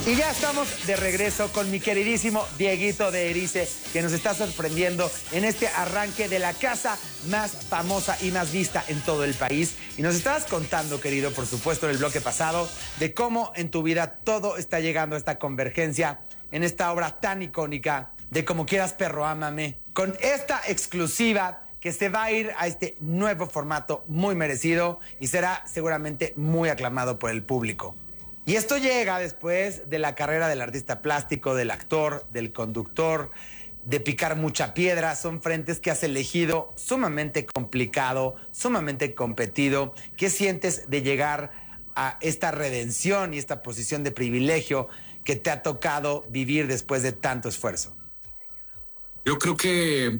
Y ya estamos de regreso con mi queridísimo Dieguito de Erice, que nos está sorprendiendo en este arranque de la casa más famosa y más vista en todo el país. Y nos estabas contando, querido, por supuesto, en el bloque pasado, de cómo en tu vida todo está llegando a esta convergencia en esta obra tan icónica de Como Quieras Perro Ámame, con esta exclusiva que se va a ir a este nuevo formato muy merecido y será seguramente muy aclamado por el público. Y esto llega después de la carrera del artista plástico, del actor, del conductor, de picar mucha piedra. Son frentes que has elegido sumamente complicado, sumamente competido. ¿Qué sientes de llegar a esta redención y esta posición de privilegio que te ha tocado vivir después de tanto esfuerzo? Yo creo que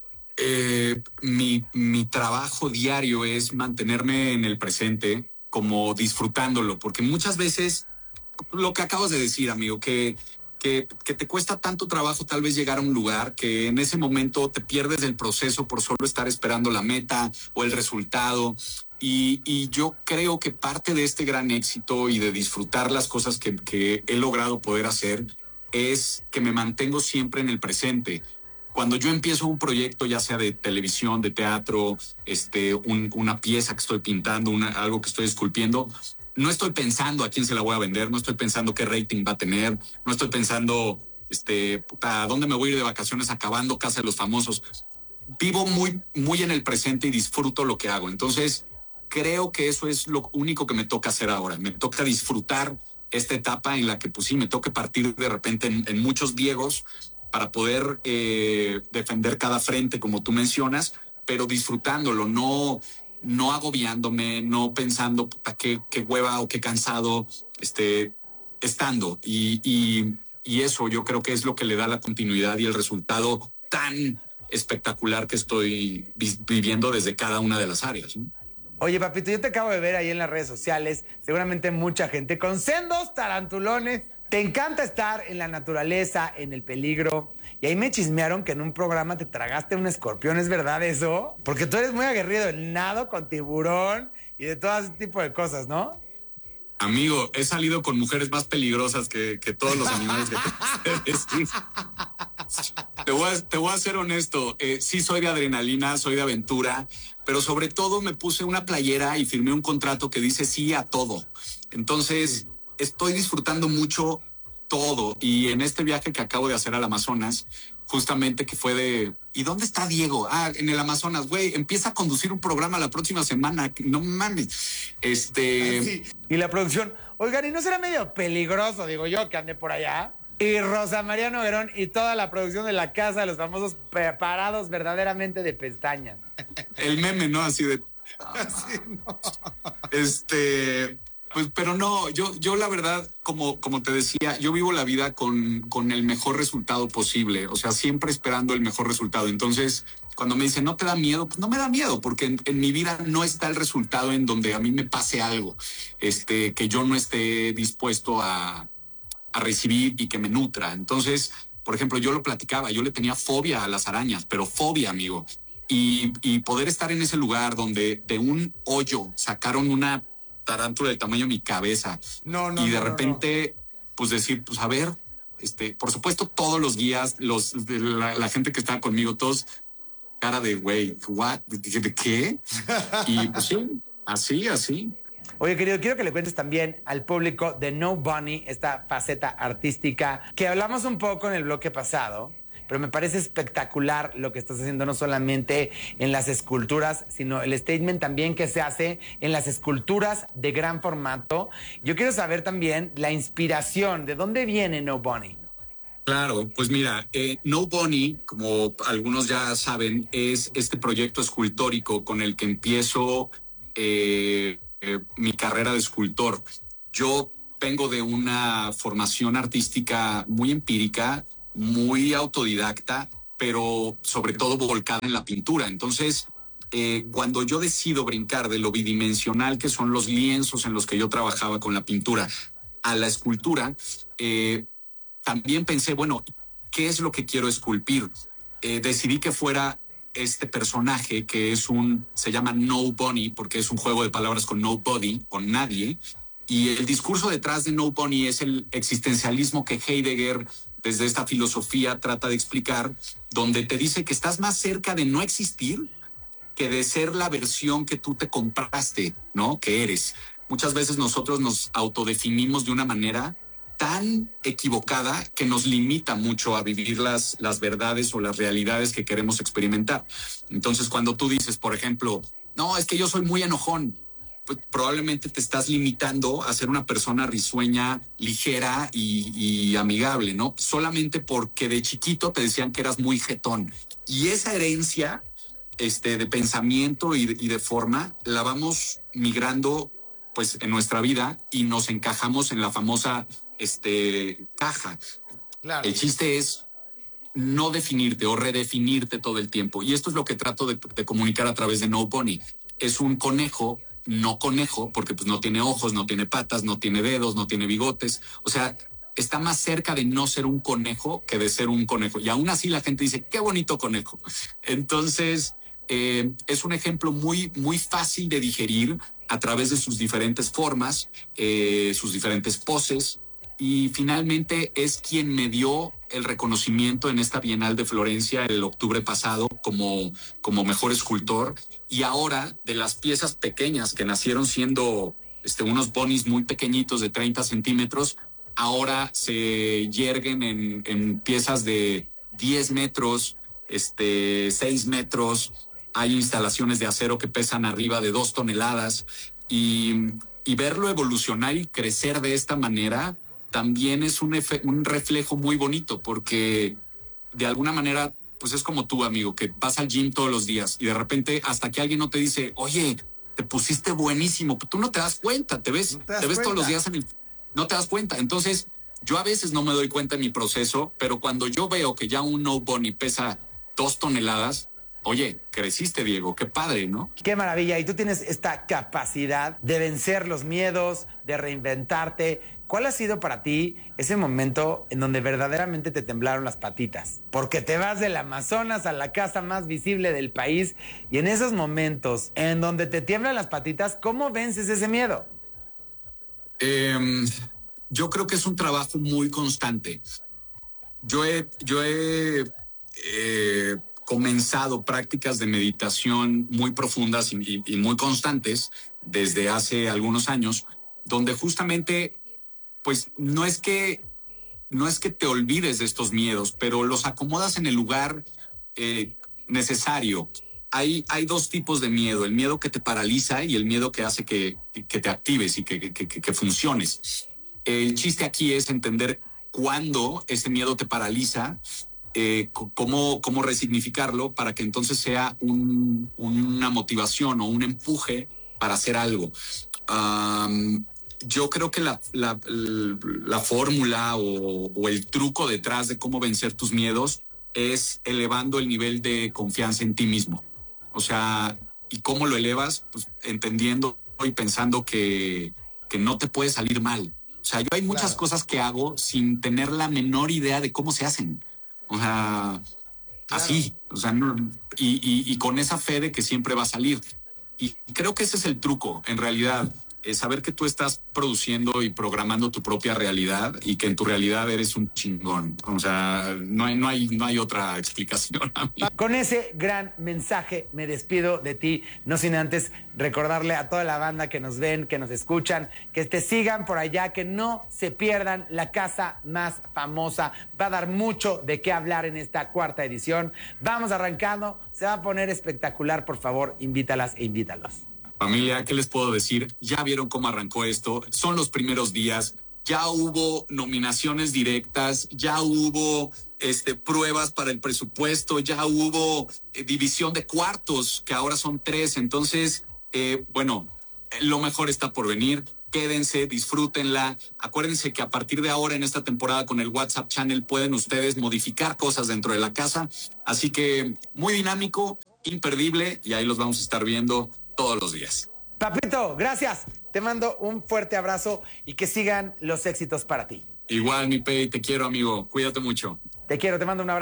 mi trabajo diario es mantenerme en el presente, como disfrutándolo, porque muchas veces lo que acabas de decir, amigo, que te cuesta tanto trabajo tal vez llegar a un lugar que en ese momento te pierdes del proceso por solo estar esperando la meta o el resultado. Y yo creo que parte de este gran éxito y de disfrutar las cosas que he logrado poder hacer es que me mantengo siempre en el presente. Cuando yo empiezo un proyecto, ya sea de televisión, de teatro, una pieza que estoy pintando, algo que estoy esculpiendo, no estoy pensando a quién se la voy a vender, no estoy pensando qué rating va a tener, no estoy pensando a dónde me voy a ir de vacaciones acabando Casa de los Famosos. Vivo muy, muy en el presente y disfruto lo que hago. Entonces, creo que eso es lo único que me toca hacer ahora. Me toca disfrutar esta etapa en la que, pues sí, me toca partir de repente en muchos diegos para poder defender cada frente, como tú mencionas, pero disfrutándolo, no agobiándome, no pensando qué hueva o qué cansado, estando. Y eso yo creo que es lo que le da la continuidad y el resultado tan espectacular que estoy viviendo desde cada una de las áreas, ¿no? Oye, papito, yo te acabo de ver ahí en las redes sociales, seguramente mucha gente con sendos tarantulones. Te encanta estar en la naturaleza, en el peligro. Y ahí me chismearon que en un programa te tragaste un escorpión. ¿Es verdad eso? Porque tú eres muy aguerrido en nado, con tiburón y de todo ese tipo de cosas, ¿no? Amigo, he salido con mujeres más peligrosas que todos los animales que te voy a ser honesto. Sí soy de adrenalina, soy de aventura, pero sobre todo me puse una playera y firmé un contrato que dice sí a todo. Entonces, estoy disfrutando mucho todo. Y en este viaje que acabo de hacer al Amazonas, justamente que fue de... ¿Y dónde está Diego? Ah, en el Amazonas, güey. Empieza a conducir un programa la próxima semana. No mames. Sí. Y la producción, oigan, ¿y no será medio peligroso, digo yo, que ande por allá? Y Rosa María Noguerón y toda la producción de la Casa de los Famosos preparados verdaderamente de pestañas. El meme, ¿no? Así de... Sí, no. Pues, pero no, yo la verdad, como te decía, yo vivo la vida con el mejor resultado posible, o sea, siempre esperando el mejor resultado. Entonces, cuando me dicen, ¿no te da miedo? Pues no me da miedo, porque en mi vida no está el resultado en donde a mí me pase algo, que yo no esté dispuesto a recibir y que me nutra. Entonces, por ejemplo, yo lo platicaba, yo le tenía fobia a las arañas, pero fobia, amigo. Y poder estar en ese lugar donde de un hoyo sacaron una tarántula del tamaño de mi cabeza. Y de repente, pues decir, pues a ver, por supuesto, todos los guías, la gente que estaba conmigo, todos cara de güey, what, ¿de qué? Y pues sí, así. Oye, querido, quiero que le cuentes también al público de No Bunny, esta faceta artística que hablamos un poco en el bloque pasado, pero me parece espectacular lo que estás haciendo, no solamente en las esculturas, sino el statement también que se hace en las esculturas de gran formato. Yo quiero saber también la inspiración, ¿de dónde viene No Bunny? Claro, pues mira, No Bunny, como algunos ya saben, es este proyecto escultórico con el que empiezo mi carrera de escultor. Yo vengo de una formación artística muy empírica, muy autodidacta, pero sobre todo volcada en la pintura. Entonces, cuando yo decido brincar de lo bidimensional que son los lienzos en los que yo trabajaba con la pintura a la escultura, también pensé, bueno, ¿qué es lo que quiero esculpir? Decidí que fuera este personaje que se llama No Bunny, porque es un juego de palabras con nobody, con nadie, Y el discurso detrás de No Bunny es el existencialismo que Heidegger, desde esta filosofía, trata de explicar, donde te dice que estás más cerca de no existir que de ser la versión que tú te compraste, ¿no? Que eres. Muchas veces nosotros nos autodefinimos de una manera tan equivocada que nos limita mucho a vivir las verdades o las realidades que queremos experimentar. Entonces, cuando tú dices, por ejemplo, no, es que yo soy muy enojón, pues probablemente te estás limitando a ser una persona risueña, ligera y amigable, ¿no? Solamente porque de chiquito te decían que eras muy jetón. Y esa herencia de pensamiento y de forma la vamos migrando pues en nuestra vida y nos encajamos en la famosa caja. Claro. El chiste es no definirte o redefinirte todo el tiempo. Y esto es lo que trato de comunicar a través de No Bunny. Es un conejo, no conejo, porque pues no tiene ojos, no tiene patas, no tiene dedos, no tiene bigotes. O sea, está más cerca de no ser un conejo que de ser un conejo. Y aún así la gente dice, qué bonito conejo. Entonces, es un ejemplo muy, muy fácil de digerir a través de sus diferentes formas, sus diferentes poses. Y finalmente es quien me dio el reconocimiento en esta Bienal de Florencia el octubre pasado como mejor escultor. Y ahora, de las piezas pequeñas que nacieron siendo unos bonis muy pequeñitos de 30 centímetros, ahora se yerguen en piezas de 10 metros, 6 metros. Hay instalaciones de acero que pesan arriba de 2 toneladas. Y verlo evolucionar y crecer de esta manera también es un reflejo muy bonito, porque de alguna manera, pues es como tú, amigo, que vas al gym todos los días y de repente hasta que alguien no te dice, oye, te pusiste buenísimo, tú no te das cuenta, te ves todos los días no te das cuenta. Entonces, yo a veces no me doy cuenta en mi proceso, pero cuando yo veo que ya un No Bunny pesa 2 toneladas, oye, creciste, Diego, qué padre, ¿no? Qué maravilla. Y tú tienes esta capacidad de vencer los miedos, de reinventarte. ¿Cuál ha sido para ti ese momento en donde verdaderamente te temblaron las patitas? Porque te vas del Amazonas a la casa más visible del país y en esos momentos en donde te tiemblan las patitas, ¿cómo vences ese miedo? Yo creo que es un trabajo muy constante. Yo he comenzado prácticas de meditación muy profundas y muy constantes desde hace algunos años, donde justamente pues no es que te olvides de estos miedos, pero los acomodas en el lugar necesario. Hay 2 tipos de miedo: el miedo que te paraliza y el miedo que hace que te actives y que funciones. El chiste aquí es entender cuándo ese miedo te paraliza, cómo resignificarlo para que entonces sea una motivación o un empuje para hacer algo. Yo creo que la fórmula o el truco detrás de cómo vencer tus miedos es elevando el nivel de confianza en ti mismo. O sea, ¿y cómo lo elevas? Pues entendiendo y pensando que no te puede salir mal. O sea, yo hay muchas cosas que hago sin tener la menor idea de cómo se hacen. O sea, así. O sea, y con esa fe de que siempre va a salir. Y creo que ese es el truco, en realidad. Saber que tú estás produciendo y programando tu propia realidad y que en tu realidad eres un chingón. O sea, no hay otra explicación. Con ese gran mensaje me despido de ti, no sin antes recordarle a toda la banda que nos ven, que nos escuchan, que te sigan por allá, que no se pierdan la casa más famosa. Va a dar mucho de qué hablar en esta 4ª edición. Vamos arrancando, se va a poner espectacular. Por favor, invítalas e invítalos. Familia, ¿qué les puedo decir? Ya vieron cómo arrancó esto. Son los primeros días. Ya hubo nominaciones directas, ya hubo pruebas para el presupuesto, ya hubo división de cuartos, que ahora son 3. Entonces, lo mejor está por venir. Quédense, disfrútenla. Acuérdense que a partir de ahora en esta temporada con el WhatsApp Channel pueden ustedes modificar cosas dentro de la casa. Así que muy dinámico, imperdible, y ahí los vamos a estar viendo todos los días. Papito, gracias. Te mando un fuerte abrazo y que sigan los éxitos para ti. Igual, mi Pei, te quiero, amigo. Cuídate mucho. Te quiero, te mando un abrazo.